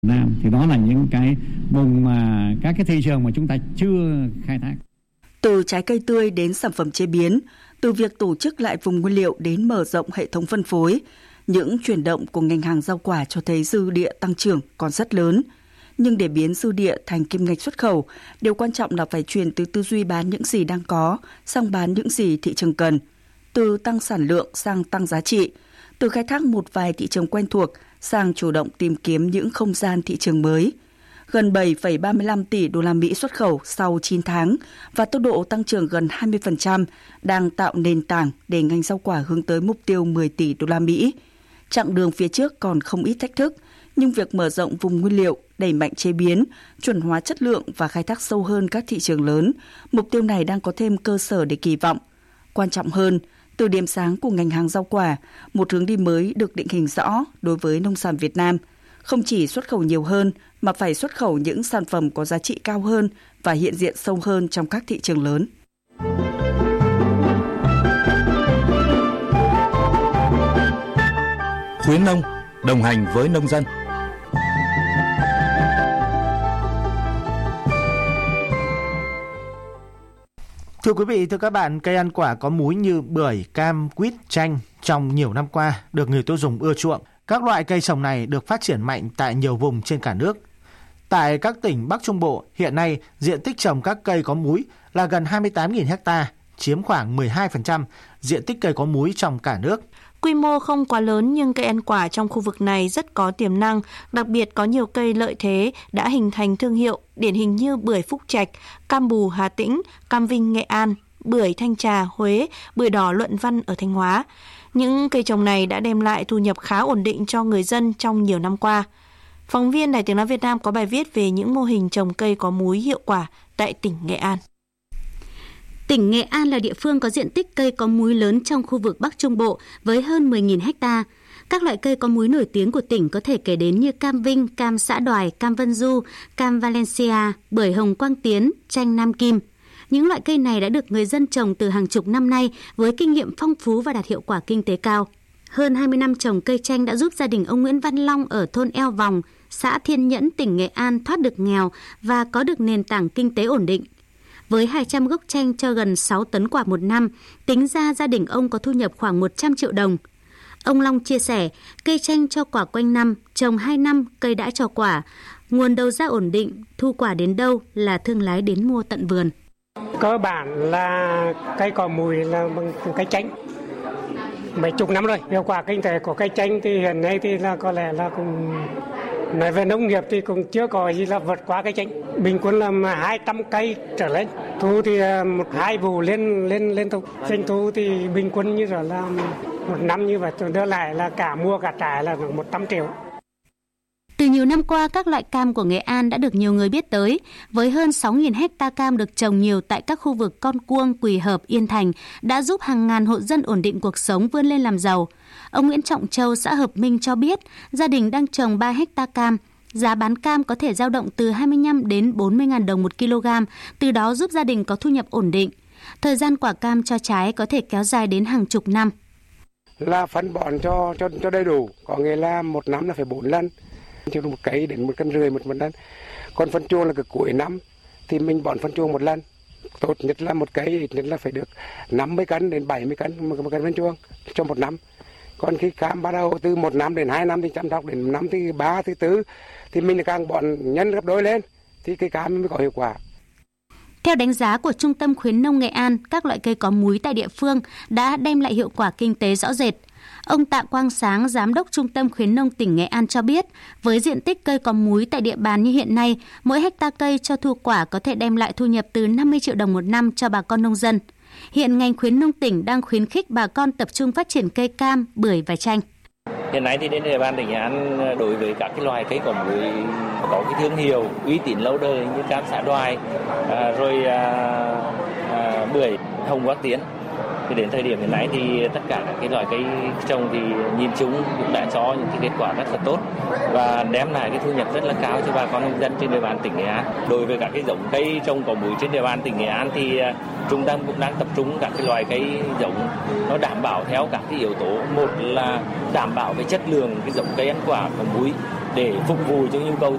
Nam thì đó là những cái vùng mà các cái thị trường mà chúng ta chưa khai thác. Từ trái cây tươi đến sản phẩm chế biến, từ việc tổ chức lại vùng nguyên liệu đến mở rộng hệ thống phân phối, những chuyển động của ngành hàng rau quả cho thấy dư địa tăng trưởng còn rất lớn. Nhưng để biến dư địa thành kim ngạch xuất khẩu, điều quan trọng là phải chuyển từ tư duy bán những gì đang có sang bán những gì thị trường cần, từ tăng sản lượng sang tăng giá trị, từ khai thác một vài thị trường quen thuộc sang chủ động tìm kiếm những không gian thị trường mới. Gần 7,35 tỷ đô la Mỹ xuất khẩu sau 9 tháng và tốc độ tăng trưởng gần 20% đang tạo nền tảng để ngành rau quả hướng tới mục tiêu 10 tỷ đô la Mỹ. Chặng đường phía trước còn không ít thách thức, nhưng việc mở rộng vùng nguyên liệu, đẩy mạnh chế biến, chuẩn hóa chất lượng và khai thác sâu hơn các thị trường lớn, mục tiêu này đang có thêm cơ sở để kỳ vọng. Quan trọng hơn, từ điểm sáng của ngành hàng rau quả, một hướng đi mới được định hình rõ đối với nông sản Việt Nam. Không chỉ xuất khẩu nhiều hơn, mà phải xuất khẩu những sản phẩm có giá trị cao hơn và hiện diện sâu hơn trong các thị trường lớn. Khuyến nông, đồng hành với nông dân. Thưa quý vị, thưa các bạn, cây ăn quả có múi như bưởi, cam, quýt, chanh trong nhiều năm qua được người tiêu dùng ưa chuộng. Các loại cây trồng này được phát triển mạnh tại nhiều vùng trên cả nước. Tại các tỉnh Bắc Trung Bộ, hiện nay diện tích trồng các cây có múi là gần 28.000 ha, chiếm khoảng 12% diện tích cây có múi trong cả nước. Quy mô không quá lớn nhưng cây ăn quả trong khu vực này rất có tiềm năng, đặc biệt có nhiều cây lợi thế đã hình thành thương hiệu, điển hình như bưởi Phúc Trạch, cam Bù Hà Tĩnh, cam Vinh Nghệ An, bưởi Thanh Trà Huế, bưởi đỏ Luận Văn ở Thanh Hóa. Những cây trồng này đã đem lại thu nhập khá ổn định cho người dân trong nhiều năm qua. Phóng viên Đài Tiếng nói Việt Nam có bài viết về những mô hình trồng cây có múi hiệu quả tại tỉnh Nghệ An. Tỉnh Nghệ An là địa phương có diện tích cây có múi lớn trong khu vực Bắc Trung Bộ với hơn 10.000 ha. Các loại cây có múi nổi tiếng của tỉnh có thể kể đến như cam Vinh, cam Xã Đoài, cam Vân Du, cam Valencia, bưởi Hồng Quang Tiến, chanh Nam Kim. Những loại cây này đã được người dân trồng từ hàng chục năm nay với kinh nghiệm phong phú và đạt hiệu quả kinh tế cao. Hơn 20 năm trồng cây chanh đã giúp gia đình ông Nguyễn Văn Long ở thôn Eo Vòng, xã Thiên Nhẫn, tỉnh Nghệ An thoát được nghèo và có được nền tảng kinh tế ổn định. Với 200 gốc chanh cho gần 6 tấn quả một năm, tính ra gia đình ông có thu nhập khoảng 100 triệu đồng. Ông Long chia sẻ, cây chanh cho quả quanh năm, trồng 2 năm cây đã cho quả. Nguồn đầu ra ổn định, thu quả đến đâu là thương lái đến mua tận vườn. Cơ bản là cây có mùi là bằng cây chanh. Mấy chục năm rồi, hiệu quả kinh tế của cây chanh thì hiện nay thì là có lẽ là cũng nói về nông nghiệp thì cũng chưa có gì là vượt quá cây chanh. Bình quân là 200 cây trở lên. Thu thì 1-2 vụ lên thu. Doanh thu thì bình quân như là một năm như vậy, đưa lại là cả mua cả trả là 100 triệu. Từ nhiều năm qua, các loại cam của Nghệ An đã được nhiều người biết tới. Với hơn 6.000 hecta cam được trồng nhiều tại các khu vực Con Cuông, Quỳ Hợp, Yên Thành đã giúp hàng ngàn hộ dân ổn định cuộc sống, vươn lên làm giàu. Ông Nguyễn Trọng Châu, xã Hợp Minh cho biết, gia đình đang trồng 3 hecta cam. Giá bán cam có thể dao động từ 25 đến 40.000 đồng một kg, từ đó giúp gia đình có thu nhập ổn định. Thời gian quả cam cho trái có thể kéo dài đến hàng chục năm. Là phân bón cho đầy đủ, có nghĩa là một năm là phải 4 lần. Từ 1 cây đến 1,5 cân một lần. Còn phân chuồng là cuối năm thì mình bón phân chuồng một lần. Tốt nhất là 1 cây nhất là phải được 50 cân đến 70 cân một cân phân chuồng trong 1 năm. Còn khi cam bắt đầu từ 1 năm đến 2 năm thì chăm sóc đến năm thứ 3, thứ 4 thì mình càng bón nhân gấp đôi lên thì cây cam mới có hiệu quả. Theo đánh giá của Trung tâm Khuyến nông Nghệ An, các loại cây có múi tại địa phương đã đem lại hiệu quả kinh tế rõ rệt. Ông Tạ Quang Sáng, Giám đốc Trung tâm Khuyến nông tỉnh Nghệ An cho biết, với diện tích cây có múi tại địa bàn như hiện nay, mỗi hecta cây cho thu quả có thể đem lại thu nhập từ 50 triệu đồng một năm cho bà con nông dân. Hiện ngành khuyến nông tỉnh đang khuyến khích bà con tập trung phát triển cây cam, bưởi và chanh. Hiện nay thì trên địa bàn tỉnh Nghệ An đối với các cái loài cây có múi có cái thương hiệu uy tín lâu đời như cam Xã Đoài, bưởi Hồng Quang Tiến. Thì đến thời điểm hiện nay thì tất cả các cái loại cây trồng thì nhìn chung cũng đã cho những cái kết quả rất là tốt và đem lại cái thu nhập rất là cao cho bà con nông dân trên địa bàn tỉnh Nghệ An. Đối với các cái giống cây trồng có múi trên địa bàn tỉnh Nghệ An thì trung tâm cũng đang tập trung các cái loài cây giống nó đảm bảo theo các cái yếu tố. Một là đảm bảo cái chất lượng cái giống cây ăn quả có múi để phục vụ cho nhu cầu